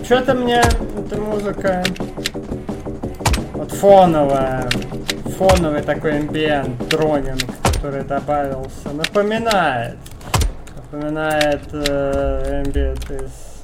Что-то мне эта музыка вот фоновая, фоновый такой амбиент, дронинг, который добавился, напоминает амбиент из